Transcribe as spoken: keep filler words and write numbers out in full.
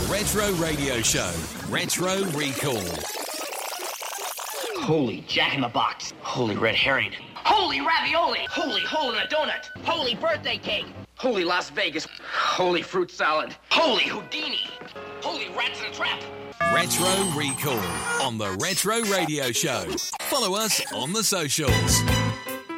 Retro Radio Show, Retro Recall. Holy Jack in the Box. Holy red herring. Holy ravioli. Holy hole in a donut. Holy birthday cake. Holy Las Vegas. Holy fruit salad. Holy Houdini. Holy rats in a trap. Retro Recall on the Retro Radio Show. Follow us on the socials.